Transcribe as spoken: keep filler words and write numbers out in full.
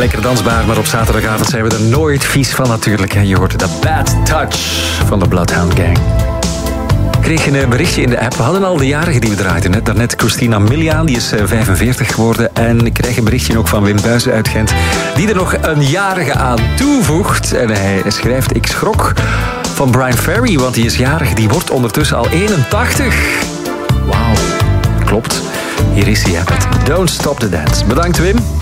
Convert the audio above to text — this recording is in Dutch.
Lekker dansbaar, maar op zaterdagavond zijn we er nooit vies van natuurlijk. Je hoort de Bad Touch van de Bloodhound Gang. Ik kreeg een berichtje in de app. We hadden al de jarigen die we draaiden. Net, daarnet Christina Miliaan, die is vijfenveertig geworden. En ik krijg een berichtje ook van Wim Buijzen uit Gent, die er nog een jarige aan toevoegt. En hij schrijft, ik schrok van Brian Ferry, want die is jarig. Die wordt ondertussen al eenentachtig. Wauw, klopt. Hier is hij, met Don't Stop the Dance. Bedankt, Wim.